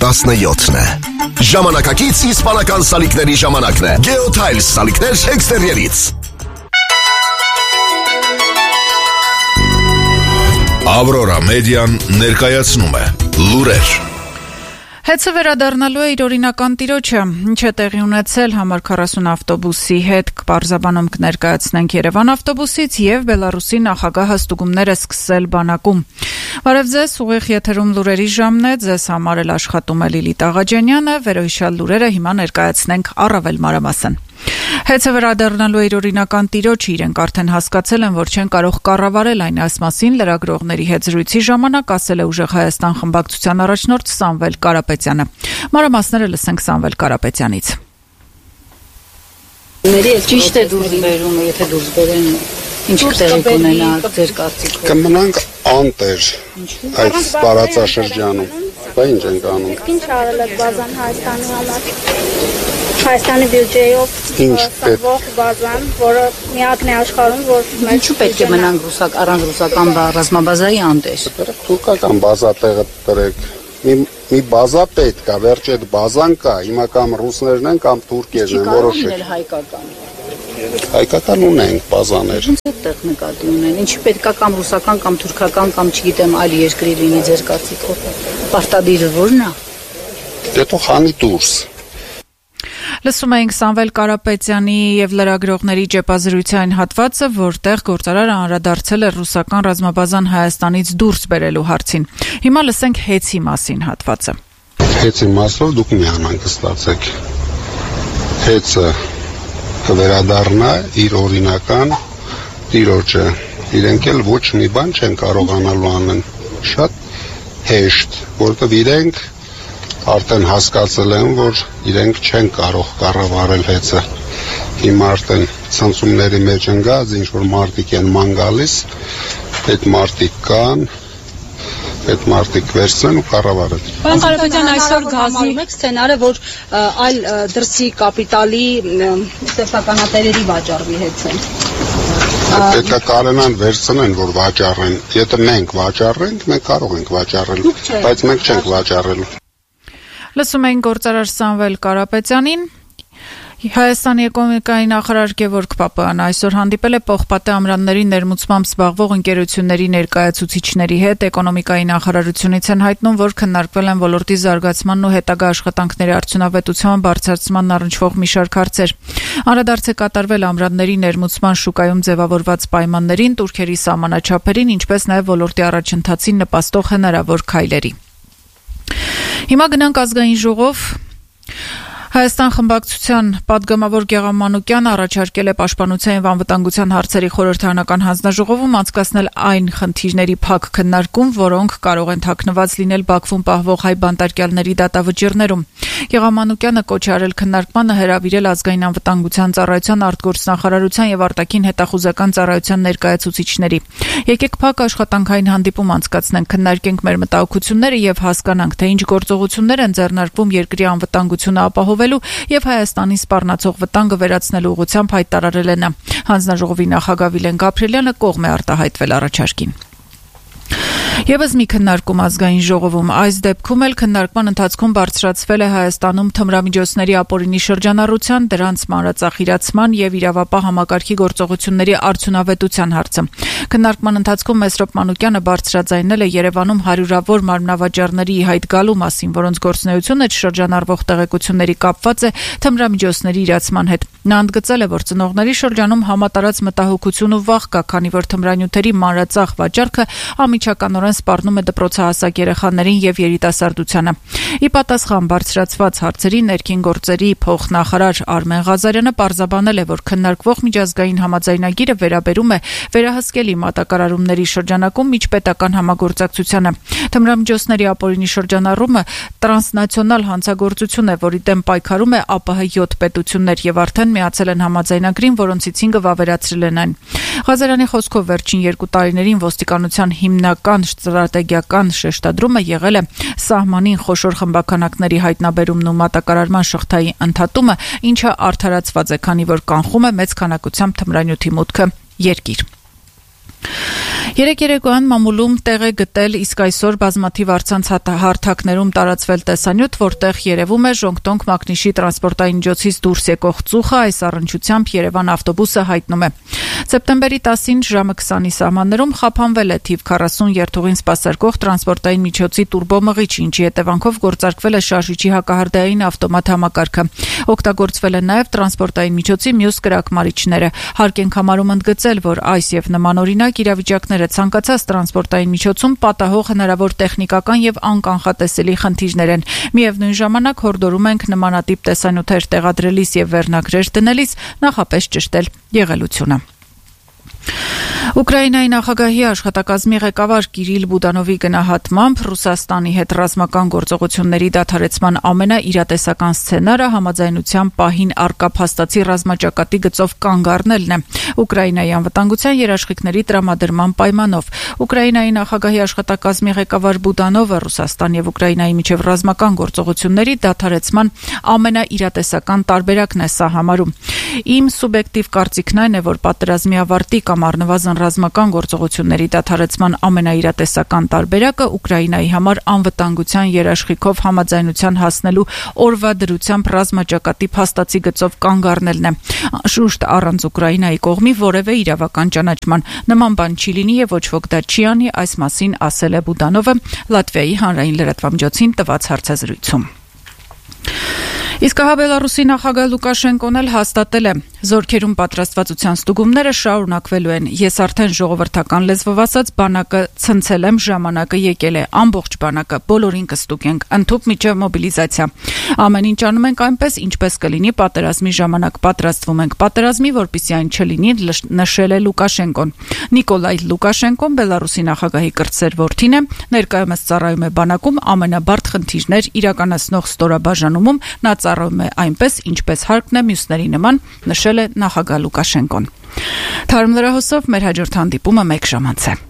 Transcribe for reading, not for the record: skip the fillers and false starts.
17-ն է։ Ժամանակակից իսպանական սալիկների ժամանակն է։ Geotiles սալիկներ էքստերիերից։ Aurora Median ներկայացնում է լուրեր։ Հեծը վերադառնալու է իր օրինական տիրոջը, ինչ է տեղի ունեցել համար 40 ավտոբուսի հետ պարզաբանում կներկայացնենք Երևան ավտոբուսից եւ Բելարուսի նախագահ հստուգումները սկսել բանակում։ Բարև ձեզ, ուղիղ եթերում լուրերի ժամն է, ձեզ համար էլ աշխատում է Լիլիթ Աղաջանյանը, վերոհիշյալ լուրերը հիմա ներկայացնենք առավել մանրամասն։ Հեծը վերադառնալու է իր օրինական տիրոջը, իրենք արդեն հասկացել են, որ չեն կարող կառավարել այն մասին լրագրողների հետ զրույցի ժամանակ ասել է Ուժեղ Հայաստան խմբակցության առաջնորդ Սամվել Կարապետյանը։ Մանրամասները լսենք Սամվել Կարապետյանից։ Ճիշտ է դուրս բերումը, եթե դուրս բերեն, ինչ տեղի կունենա ձեր կարծիքով։ Կմնանք անտեր այս տարածաշրջանում, բա ինչ ենք անում։ Ինչ արել եք բազան Հայաստանի համար։ Հայաստանի բյուջեով ստվող բազան, որը միակն է աշխարհում, որ ինչու պետք է մնանք առանց ռուսական ռազմաբազայի անտեր։ Թուրքական բազա տեղը դրեք։ Մի բազա պետք է, վերջ այդ բազան կա, հիմա կամ ռուսներն են, կամ թուրքերն են, որոշեք։ Հայկական ունենք բազաներ։ Ոնց այդտեղ նկատի ունեն։ Ինչի պետք է կամ ռուսական, կամ թուրքական, կամ չգիտեմ, այլ երկրի լինի ձեր կարծիքով։ Պարտադիրը ո՞րն է։ Դե թող հանի դուրս։ Լսում էինք Սամվել Կարապետյանի եւ լրագրողների ճեպազրույցային հատվածը, որտեղ գործարարը անդրադարձել է ռուսական ռազմաբազան Հայաստանից դուրս բերելու հարցին։ Հիմա լսենք հեծի մասին հատվածը։ Հեծի մասով դուք միանանք ստացեք։ Հեծը կվերադառնա իր օրինական տիրոջը։ Իրենք էլ ոչ մի բան չեն կարողանալու անեն։ Շատ հեշտ, որովհետեւ իրենք արդեն հասկացել են, որ իրենք չեն կարող կառավարել հեծը։ Հիմա արդեն ցնցումների մեջ ընկած, ինչ որ մարդիկ են ման գալիս, այդ մարդիկ կան, այդ մարդիկ վերցնեն ու կառավարեն։ Պարոն Կարապետյան, այսօր գազի մեկ սցենարը, որ այլ դրսի կապիտալի սեփականատերերի վաճառվի հեծեն։ Պետք է կարենան վերցնեն, որ վաճառեն։ Եթե մենք վաճառենք, մենք կարող ենք վաճառել, բայց մենք չենք վաճառելու։ Լսում էին գործարար Սամվել Կարապետյանին։ Հայաստանի էկոնոմիկայի նախարար Գևորգ Պապոյանը այսօր հանդիպել է պողպատե ամրանների ներմուծմամբ զբաղվող ընկերությունների ներկայացուցիչների հետ։ Էկոնոմիկայի նախարարությունից են հայտնում, որ քննարկվել են ոլորտի զարգացմանն ու հետագա աշխատանքների արդյունավետության բարձրացմանն առնչվող մի շարք հարցեր։ Անդրադարձ է կատարվել ամրանների ներմուծման շուկայում ձևավորված պայմաններին, տուրքերի սահմանաչափերին, ինչպես նաև ոլորտի առաջընթացին նպաստող հնարավոր քայլերի։ Հիմա գնանք ազգային ժողով։ Հայաստան խմբակցության պատգամավոր Գեղամ Մանուկյանը առաջարկել է Պաշտպանության եւ անվտանգության հարցերի խորհրդարանական հանձնաժողովում անցկացնել այն խնդիրների փակ քննարկում, որոնք կարող են թաքնված լինել Բաքվում պահվող հայ բանտարկյալների դատավճիռներում։ Գեղամ Մանուկյանը կոչ արել քննարկմանը հրավիրել ազգային անվտանգության ծառայության, արտգործնախարարության եւ արտաքին հետախուզական ծառայության ներկայացուցիչների։ Եկեք փակ աշխատանքային հանդիպում անցկացնենք, քննարկենք մեր մտահոգությունները եւ հասկանանք, թե ինչ գործողություններ են ձեռնարկվում երկրի անվտանգությունը ապահովելու եւ Հայաստանի սպառնացող վտանգը վերացնելու ուղղությամբ հայտարարել է նա։ Հանձնաժողովի նախագահ Վիլեն Գաբրիելյանը կողմ է արտահայտվել առաջարկին։ Եվս մի քննարկում ազգային ժողովում։ Այս դեպքում էլ քննարկման ընթացքում բարձրացվել է Հայաստանում թմրամիջոցների ապօրինի շրջանառության, դրանց մանրածախիրացման եւ իրավապահ համակարգի գործողությունների արդյունավետության հարցը։ Քննարկման ընթացքում Մեսրոպ Մանուկյանը բարձրաձայնել է Երևանում հարյուրավոր մարմնավաճառների հայտ գալու մասին, որոնց գործունեությունը շրջանառվող տեղեկությունների կապված է թմրամիջոցների իրացման հետ։ Նա ընդգծել է, որ ծնողների շրջանում համատարած մտահոգություն ու վախ կա, քանի որ թմրանյութերի մանրածախ վաճառքը անմիջականորեն սպառնում է դպրոցահասակ երեխաներին եւ երիտասարդությանը։ Ի պատասխան բարձրացված հարցերի ներքին գործերի փոխնախարար Արմեն Ղազարյանը պարզաբանել է, որ քննարկվող միջազգային համաձայնագիրը վերաբերում է վերահսկելի մատակարարումների շրջանակում միջպետական համագործակցությանը։ Թմրամիջոցների ապօրինի շրջանառումը տրանսնացիոնալ հանցագործություն է, որի դեմ պայքարում է ԱՊՀ 7 պետություններ եւ արդեն միացել են համաձայնագրին, որոնցից 5-ը վավերացրել են այն։ Ղազարյանի խոսքով վերջին 2 տարիներին ոստիկանության հիմնական ստրատեգիական շեշտադրումը եղել է սահմանին խոշոր խմբականակների հայտնաբերումն ու մատակարարման շղթայի ընդհատումը, ինչը արդարացված է, քանի որ կանխում է մեծ քանակությամբ թմրանյութի մուտքը երկիր։ Երեկ երեկոյան մամուլում տեղ է գտել իսկ այսօր բազմաթիվ առցանց հարթակներում տարածվել տեսանյութ, որտեղ երևում է Ժոնգտոնգ Մակնիշի տրանսպորտային միջոցից դուրս եկող ծուխը, այս առնչությամբ Երևան ավտոբուսը հայտնում է. Սեպտեմբերի 10-ին ժամը 20-ի սահմաններում խափանվել է թիվ 40 երթուղին սպասարկող տրանսպորտային միջոցի տուրբոմղիչ, ինչի հետևանքով գործարկվել է շարժիչի հակահարդային ավտոմատ համակարգը։ Օգտագործվել են նաև տրանսպորտային միջոցի մյուս կրակմարիչները։ Հարկ ենք համարում ընդգծել, որ այս եւ նման օրինակ իրավիճակները ցանկացած տրանսպորտային միջոցում պատահող հնարավոր տեխնիկական եւ անկանխատեսելի խնդիրներ են։ Միևնույն ժամանակ հորդորում ենք նմանատիպ տեսանյութեր տեղադրելիս եւ վերնագրեր դնելիս նախապես ճշտել եղելությունը։ Ուկրաինայի նախագահի աշխատակազմի ղեկավար Կիրիլ Բուդանովի գնահատմամբ Ռուսաստանի հետ ռազմական գործողությունների դադարեցման ամենաիրատեսական սցենարը համաձայնության պահին առկա փաստացի ռազմաճակատի գծով կանգ առնելն է Ուկրաինայի անվտանգության երաշխիքների տրամադրման պայմանով։ Ուկրաինայի նախագահի աշխատակազմի ղեկավար Բուդանովը Ռուսաստան եւ Ուկրաինայի միջև ռազմական գործողությունների դադարեցման ամենաիրատեսական տարբերակն է սա համարում։ Իմ սուբյեկտիվ կարծիքն այն է, որ պատերազմի ավարտի կամ առնվազն ռազմական գործողությունների դադարեցման ամենաիրատեսական տարբերակը Ուկրաինայի համար անվտանգության երաշխիքով համաձայնության հասնելու օրվա դրությամբ ռազմաճակատի փաստացի գծով կանգ առնելն է։ Անշուշտ առանց Ուկրաինայի կողմի որևէ իրավական ճանաչման նման բան չի լինի եւ ոչ ոք դա չի անի, այս մասին ասել է Բուդանովը Լատվիայի հանրային լրատվամիջոցին տված հարցազրույցում։ Իսկ Բելարուսի նախագահ Լուկաշենկոն էլ հաստատել է. Զորքերում պատրաստվածության ստուգումները շարունակվելու են։ Ես արդեն ժողովրդական լեզվով ասած բանակը ցնցել եմ, ժամանակը եկել է, ամբողջ բանակը, բոլորին կստուգենք, ընդհուպ միջև մոբիլիզացիա։ Ամեն ինչ անում ենք այնպես, ինչպես կլինի պատերազմի ժամանակ, պատրաստվում ենք պատերազմի, որպեսզի այն չլինի, նշել է Լուկաշենկոն։ Նիկոլայ Լուկաշենկոն Բելարուսի նախագահի կրտսեր որդին է, ներկայումս ծառայում է բանակում ամենաբարդ խնդիրներ իրականացնող ստորաբաժանումում, նա ծառայում է այնպես, ինչպես հարկն է մյուսների նման, նշել է նախագահ Լուկաշենկոն։ Թարմ լրահոսով մեր հաջորդ հանդիպումը 1 ժամ անց է։